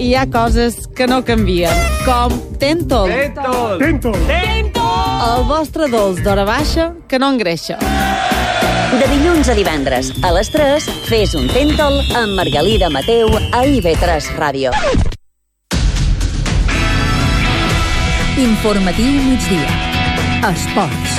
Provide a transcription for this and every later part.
hi ha coses que no canvien, com Tentol. Tentol! El vostre dolç d'hora baixa que no engreixa. De dilluns a divendres, a les 3, fes un Tentol amb Margalida Mateu a IB3 Ràdio. Informatiu migdia. Esports.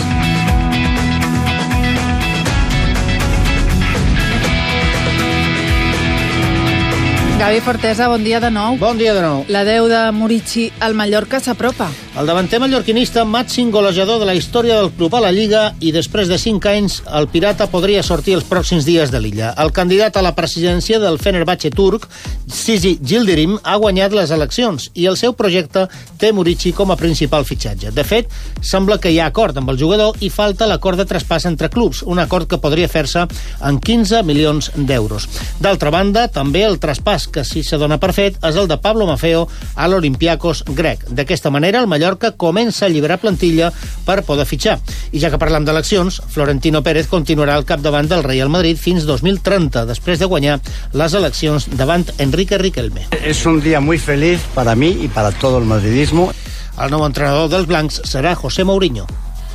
Gavi Fortesa, bon dia de nou. Bon dia de nou. La 10 de Murici al Mallorca s'apropa. El davanter mallorquinista, màxim golejador de la història del club a la Lliga, i després de 5 anys, el pirata podria sortir els pròxims dies de l'illa. El candidat a la presidència del Fenerbahçe turc, Sisi Yildirim, ha guanyat les eleccions i el seu projecte té Murici com a principal fitxatge. De fet, sembla que hi ha acord amb el jugador i falta l'acord de traspàs entre clubs, un acord que podria fer-se en 15 milions d'euros. D'altra banda, també el traspàs que si se dona per fet és el de Pablo Maffeo a l'Olympiakos grec. D'aquesta manera, el Mallorca comença a alliberar plantilla per poder fitxar. I ja que parlem d'eleccions, Florentino Pérez continuarà al capdavant del Real Madrid fins 2030, després de guanyar les eleccions davant Enrique Riquelme. Es un día muy feliz para mí y para todo el madridismo. El nou entrenador dels blancs serà José Mourinho.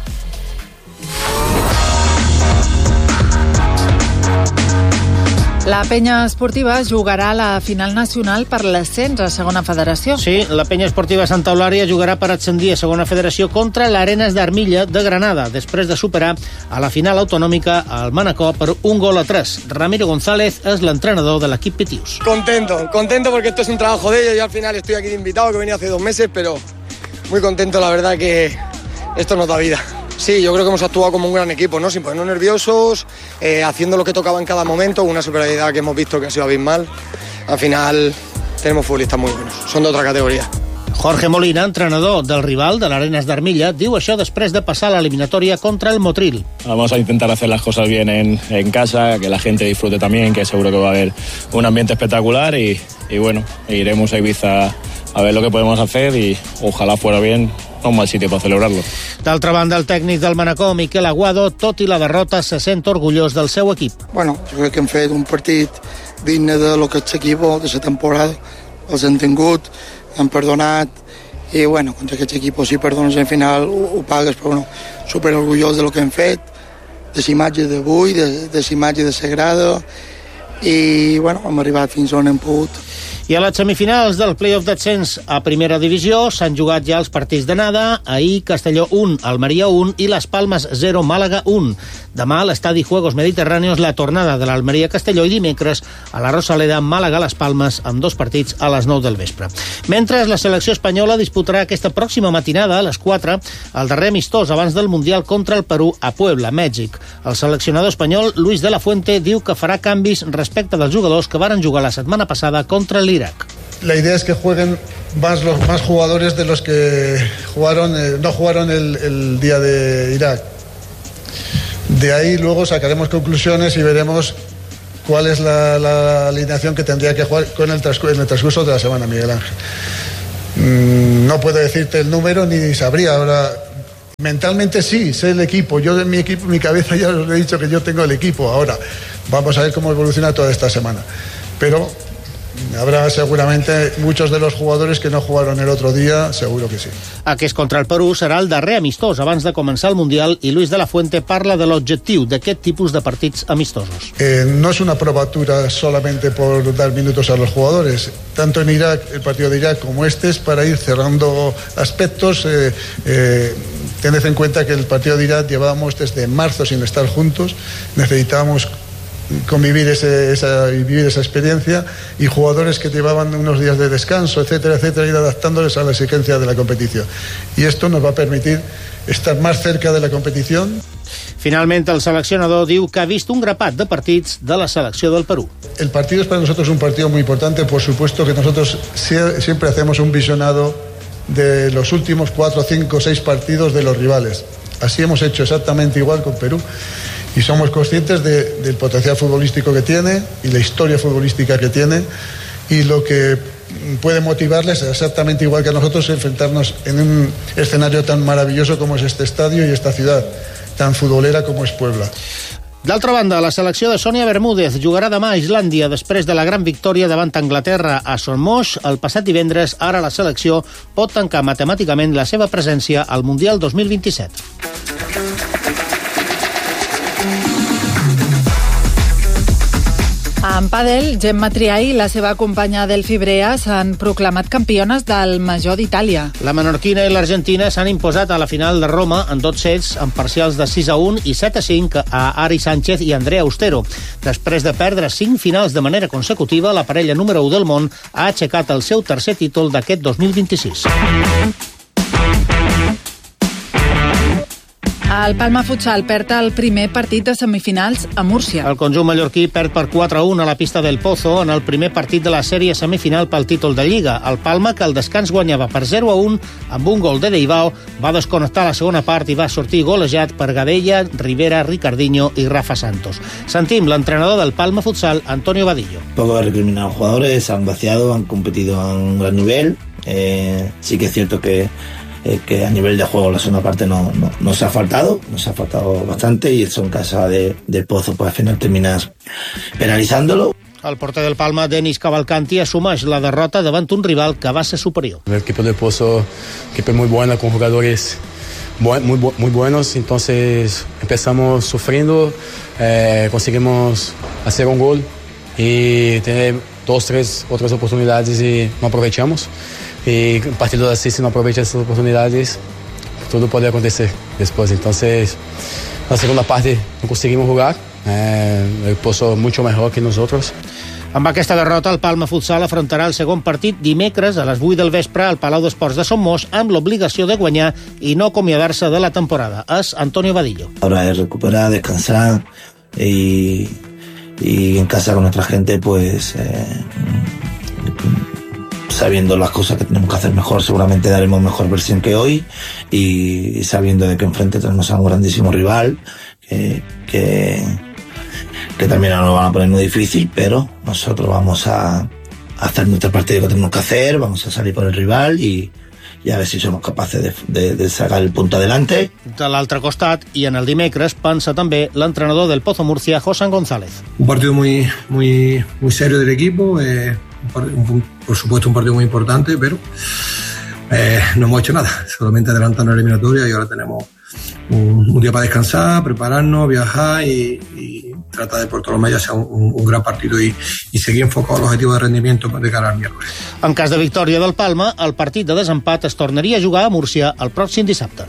La penya esportiva jugarà a la final nacional per l'ascens a segona federació. Sí, la penya esportiva Santa Eulària jugarà per ascendir a segona federació contra l'Arenas d'Armilla de Granada, després de superar a la final autonòmica al Manacor per 1-3. Ramiro González és l'entrenador de l'equip Pitius. Contento porque esto es un trabajo de ellos. Yo al final estoy aquí de invitado, que venía hace 2 meses, pero muy contento, la verdad que esto nos da vida. Sí, yo creo que hemos actuado como un gran equipo, ¿no? Sin ponernos nerviosos, haciendo lo que tocaba en cada momento, una superioridad que hemos visto que ha sido abismal. Al final tenemos futbolistas muy buenos, son de otra categoría. Jorge Molina, entrenador del rival de l'Arenas d'Armilla, diu això després de passar l'eliminatòria contra el Motril. Vamos a intentar hacer las cosas bien en casa, que la gente disfrute también, que seguro que va a haber un ambiente espectacular y bueno, iremos a Ibiza a ver lo que podemos hacer y ojalá fuera bien. Un mal sitio per celebrarlo. D'altra banda, el tècnic del Manacor, Miquel Aguado, tot i la derrota, se sent orgullós del seu equip. Bueno, jo crec que hem fet un partit digne de lo que és l'equip de la temporada. Els hem tingut, hem perdonat, i bueno, contra aquests equipos si perdones al final ho pagues, però bueno, super orgullós de lo que hem fet, de la imatge d'avui, de la imatge de Sagrada, i bueno, hem arribat fins on hem pogut. I a les semifinals del play-off d'ascens a primera divisió s'han jugat ja els partits d'anada. Ahir Castelló 1, Almeria 1 i Les Palmes 0, Màlaga 1. Demà a l'estadi Juegos Mediterráneos la tornada de l'Almeria Castelló i dimecres a la Rosaleda Màlaga Les Palmes amb 2 partits a les 9 del vespre. Mentre la selecció espanyola disputarà aquesta pròxima matinada a les 4 el darrer amistós abans del Mundial contra el Perú a Puebla, Mèxic. El seleccionador espanyol Luis de la Fuente diu que farà canvis respecte dels jugadors que varen jugar la setmana passada contra l'Irak. La idea es que jueguen más jugadores de los que no jugaron el día de Irak. De ahí luego sacaremos conclusiones y veremos cuál es la alineación que tendría que jugar en el transcurso de la semana, Miguel Ángel. No puedo decirte el número ni sabría ahora. Mentalmente sí, sé el equipo. Yo en mi equipo, en mi cabeza ya os he dicho que yo tengo el equipo. Ahora vamos a ver cómo evoluciona toda esta semana. Pero habrá seguramente muchos de los jugadores que no jugaron el otro día, seguro que sí. Aquest contra el Perú serà el darrer amistós abans de començar el Mundial i Luis de la Fuente parla de l'objectiu d'aquest tipus de partits amistosos. No es una probatura solamente por dar minutos a los jugadores. Tanto en Irak, el partido de Irak, como este es para ir cerrando aspectos. Tened en cuenta que el partido de Irak llevábamos desde marzo sin estar juntos. Necesitábamos convivir vivir esa experiencia, y jugadores que llevaban unos días de descanso, etcétera, etcétera, ir adaptándoles a la exigencia de la competición. Y esto nos va a permitir estar más cerca de la competición. Finalment, el seleccionador diu que ha vist un grapat de partits de la selecció del Perú. El partido es para nosotros un partido muy importante. Por supuesto que nosotros siempre hacemos un visionado de los últimos 4, 5, 6 partidos de los rivales. Así hemos hecho exactamente igual con Perú. Y somos conscientes del potencial futbolístico que tiene y la historia futbolística que tiene, y lo que puede motivarles exactamente igual que a nosotros enfrentarnos en un escenario tan maravilloso como es este estadio y esta ciudad tan futbolera como es Puebla. D'altra banda, la selecció de Sònia Bermúdez jugarà demà a Islàndia després de la gran victòria davant Anglaterra a Son Moix el passat divendres. Ara la selecció pot tancar matemàticament la seva presència al Mundial 2027. En pàdel, Gemma Triay i la seva companya Delphi Brea s'han proclamat campiones del Major d'Itàlia. La menorquina i l'Argentina s'han imposat a la final de Roma en 2 sets amb parcials de 6-1 i 7-5 a Ari Sánchez i Andrea Austero. Després de perdre 5 finals de manera consecutiva, la parella número 1 del món ha aixecat el seu tercer títol d'aquest 2026. El Palma Futsal perd el primer partit de semifinals a Múrcia. El conjunt mallorquí perd per 4-1 a la pista del Pozo en el primer partit de la sèrie semifinal pel títol de Lliga. El Palma, que al descans guanyava per 0-1 amb un gol de Deibao, va desconnectar la segona part i va sortir golejat per Gadella, Rivera, Ricardinho i Rafa Santos. Sentim l'entrenador del Palma Futsal, Antonio Vadillo. Poco de recriminar a los jugadores, han vaciado, han competido a un gran nivel. Sí que es cierto que a nivel de juego la segunda parte nos ha faltado bastante, y eso en casa del Pozo pues al final terminas penalizándolo. El porter del Palma, Denis Cavalcanti, assumeix la derrota davant un rival que va ser superior. El equipo del Pozo, equipo muy bueno, con jugadores muy buenos, entonces empezamos sufriendo, conseguimos hacer un gol y tener 2-3 otras oportunidades y no aprovechamos. Y en partidos así, si no aprovechas esas oportunidades, todo puede acontecer después. Entonces, la segunda parte no conseguimos jugar, el Pozo mucho mejor que nosotros. Amb aquesta derrota, el Palma Futsal afrontarà el segon partit dimecres a les 8 del vespre al Palau d'Esports de Son Moix amb l'obligació de guanyar i no acomiadar-se de la temporada. És Antonio Vadillo. Ahora es recuperar, descansar y en casa con nuestra gente, pues sabiendo las cosas que tenemos que hacer mejor, seguramente daremos mejor versión que hoy, y sabiendo de que enfrente tenemos a un grandísimo rival que también nos lo van a poner muy difícil, pero nosotros vamos a hacer nuestro partido que tenemos que hacer, vamos a salir por el rival y a ver si somos capaces de sacar el punto adelante. De l'altre costat, i en el dimecres, pensa també l'entrenador del Pozo Murcia, José González. Un partido muy serio del equipo, por supuesto un partido muy importante, pero no hemos hecho nada, solamente adelantando la eliminatoria, y ahora tenemos un día para descansar, prepararnos, viajar y tratar de por todos los medios hacer un gran partido y seguir enfocado en los objetivos de rendimiento de cara al miércoles. En cas de victòria del Palma, el partit de desempat es tornaria a jugar a Múrcia el pròxim dissabte.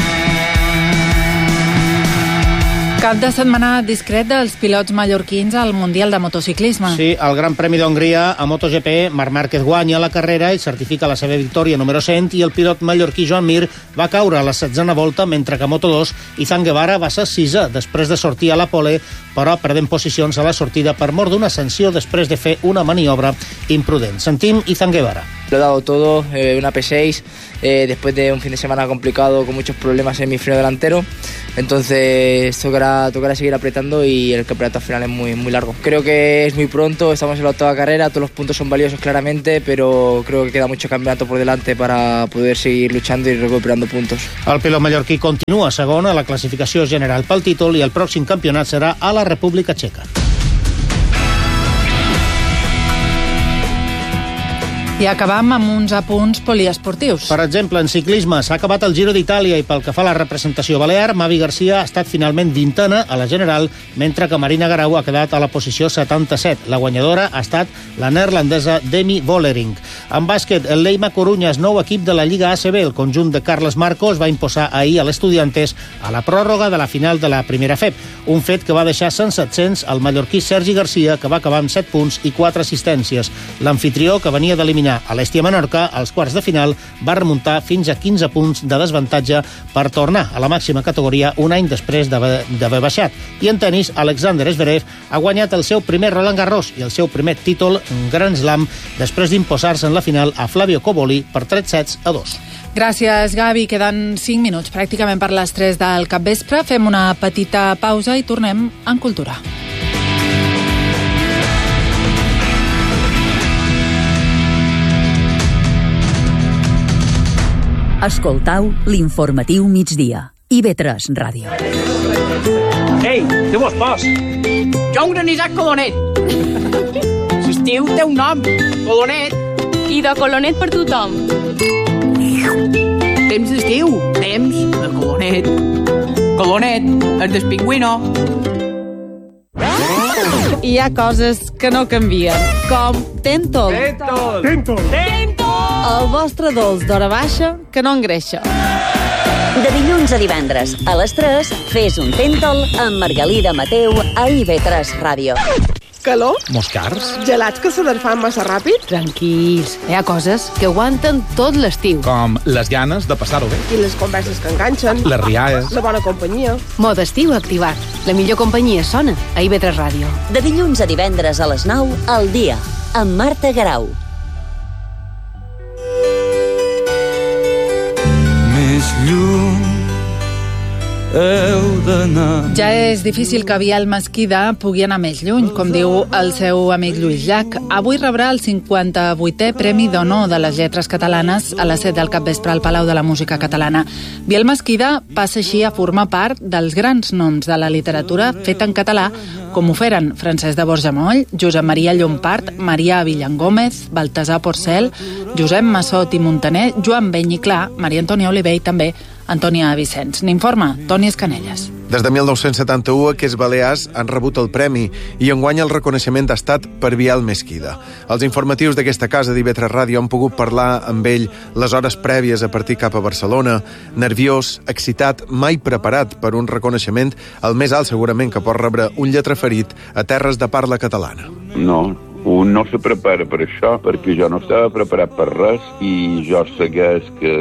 Cap de setmana discret dels pilots mallorquins al Mundial de Motociclisme. Sí, al Gran Premi d'Hongria a MotoGP, Marc Márquez guanya la carrera i certifica la seva victòria número 100, i el pilot mallorquí Joan Mir va caure a la 16a volta, mentre que a Moto2 Izan Guevara va ser 6è després de sortir a la pole, però perdent posicions a la sortida per mort d'una sanció després de fer una maniobra imprudent. Sentim Izan Guevara. Lo he dado todo, una P6, después de un fin de semana complicado con muchos problemas en mi freno delantero, entonces tocará seguir apretando, y el campeonato al final es muy largo. Creo que es muy pronto, estamos en la 8ª carrera, todos los puntos son valiosos claramente, pero creo que queda mucho campeonato por delante para poder seguir luchando y recuperando puntos. El pilot mallorquí continua segon a la classificació general pel títol, i el pròxim campionat serà a la República Txeca. I acabam amb uns apunts poliesportius. Per exemple, en ciclisme s'ha acabat el Giro d'Itàlia, i pel que fa a la representació balear, Mavi Garcia ha estat finalment 20a a la general, mentre que Marina Garau ha quedat a la posició 77. La guanyadora ha estat la neerlandesa Demi Vollering. En bàsquet, el Leima Corunya és nou equip de la Lliga ACB. El conjunt de Carles Marcos va imposar ahir a l'Estudiantes a la pròrroga de la final de la primera FEP, un fet que va deixar sense ascens al mallorquí Sergi Garcia, que va acabar amb 7 punts i 4 assistències. L'anfitrió, que venia d'eliminar a l'Estia Menorca, als quarts de final va remuntar fins a 15 punts de desvantatge per tornar a la màxima categoria un any després d'haver baixat. I en tenis, Alexander Zverev ha guanyat el seu primer Roland Garros i el seu primer títol Grand Slam després d'imposar-se en la final a Flavio Cobolli per 3-2. Gràcies, Gavi. Queden 5 minuts pràcticament per les 3 del capvespre. Fem una petita pausa i tornem en Cultura. Escoltau l'informatiu migdia. IB3 Ràdio. Ei, què vols pas? Jo un granissat colonet. L'estiu té un nom, colonet. I de colonet per tothom. Temps d'estiu, temps de colonet. Colonet, el del pingüino. Hi ha coses que no canvien, com Tentol. Tentol. El vostre dolç d'hora baixa que no engreixa. De dilluns a divendres, a les 3, fes un Tentol amb Margalida Mateu a IB3 Ràdio. Calor? Moscars? Gelats que se desfan massa ràpid? Tranquils, hi ha coses que aguanten tot l'estiu. Com les ganes de passar-ho bé. I les converses que enganxen? Les rialles. La bona companyia. Mode estiu activat. La millor companyia sona a IB3 Ràdio. De dilluns a divendres a les 9, al dia, amb Marta Garau. Més lluny heu d'anar. Ja és difícil que Biel Mesquida pugui anar més lluny, com diu el seu amic Lluís Llach. Avui rebrà el 58è Premi d'Honor de les Lletres Catalanes a les 7 del capvespre al Palau de la Música Catalana. Biel Mesquida passa així a formar part dels grans noms de la literatura feta en català, com ho feren Francesc de Borjamoll, Josep Maria Llompart, Marià Villangómez, Baltasar Porcel, Josep Massot i Montaner, Joan Beny i Clar, Maria Antònia Oliver i també Antònia Vicens. N'informa Toni Escanelles. Des de 1971 aquests balears han rebut el premi i enguany el reconeixement ha estat per Biel Mesquida. Els informatius d'aquesta casa d'IV3 Ràdio han pogut parlar amb ell les hores prèvies a partir cap a Barcelona, nerviós, excitat, mai preparat per un reconeixement el més alt segurament que pot rebre un lletraferit a terres de parla catalana. No, un no se prepara per això, perquè jo no estava preparat per res i jo segueix que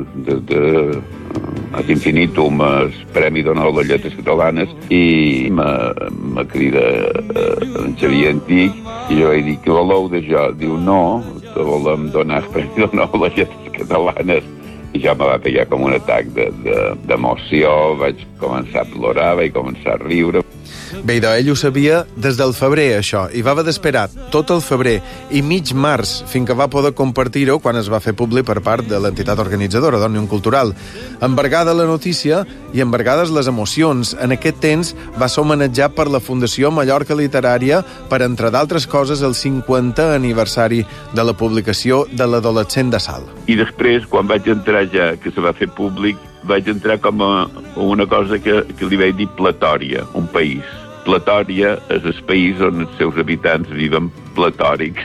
ad infinitum el Premi d'Honor de Lletres Catalanes i me crida en Xavier Antic i jo he dit que voleu de jo? Diu no, te volem donar el Premi d'Honor de Lletres Catalanes i ja me va pegar com un atac d'emoció, vaig començar a plorar, vaig començar a riure. Bé, ell ho sabia des del febrer, això, i va haver d'esperar tot el febrer i mig març fins que va poder compartir-ho quan es va fer públic per part de l'entitat organitzadora d'Òmnium Cultural. Embargada la notícia i embargades les emocions, en aquest temps va ser homenatjat per la Fundació Mallorca Literària per, entre d'altres coses, el 50è aniversari de la publicació de l'Adolescent de Salt. I després, quan vaig entrar ja, que se va fer públic, vaig entrar com a una cosa que li vaig dir Platòria, un país. Platòria és el país on els seus habitants viven platòrics.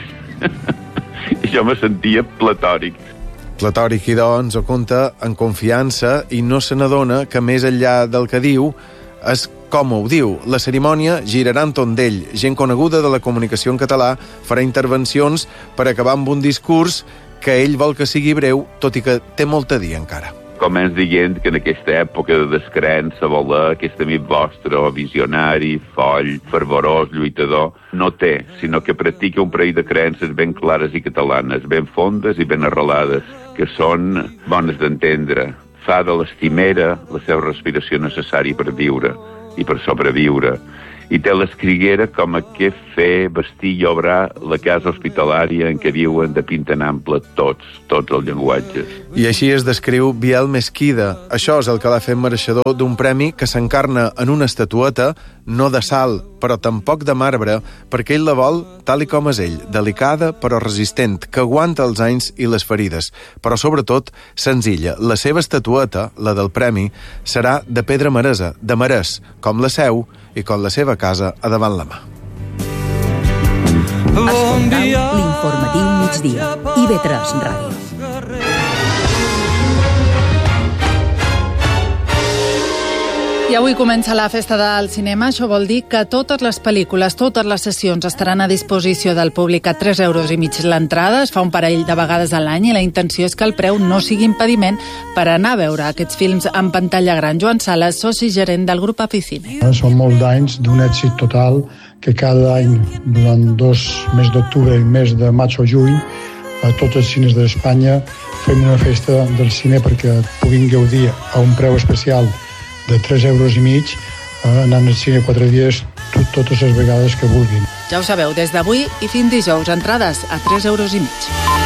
I jo me sentia platòric. Platòric, i doncs, ho conta en confiança i no se n'adona que més enllà del que diu és com ho diu. La cerimònia girarà entorn d'ell. Gent coneguda de la comunicació en català farà intervencions per acabar amb un discurs que ell vol que sigui breu, tot i que té molt a dir encara. Començ dient que en aquesta època de descreença voler aquest amic vostre, visionari, foll, fervorós, lluitador, no té, sinó que practica un parell de creences ben clares i catalanes, ben fondes i ben arrelades, que són bones d'entendre. Fa de l'estimera la seva respiració necessària per viure i per sobreviure. I té l'escriguera com a què fer, vestir i obrar la casa hospitalària en què viuen de pinta en ample tots els llenguatges. I així es descriu Biel Mesquida. Això és el que l'ha fet mereixedor d'un premi que s'encarna en una estatueta, no de sal, però tampoc de marbre, perquè ell la vol tal i com és ell, delicada però resistent, que aguanta els anys i les ferides, però sobretot senzilla. La seva estatueta, la del premi, serà de pedra maresa, de marès, com la seu i com la seva casa a davant la mà. Escoltau l'informatiu migdia. IB3 Ràdio. I avui comença la festa del cinema. Això vol dir que totes les pel·lícules, totes les sessions estaran a disposició del públic a 3,5 € l'entrada. Es fa un parell de vegades a l'any i la intenció és que el preu no sigui impediment per anar a veure aquests films en pantalla gran. Joan Sales, soci gerent del grup Aficine. Són molts d'anys d'un èxit total que cada any, durant 2 mesos d'octubre i mes de maig o juny, a tots els cines d'Espanya fem una festa del cine perquè puguin gaudir a un preu especial de 3,5 € anant al cine 4 dies totes les vegades que vulguin. Ja ho sabeu, des d'avui i fins dijous, entrades a 3,5 €.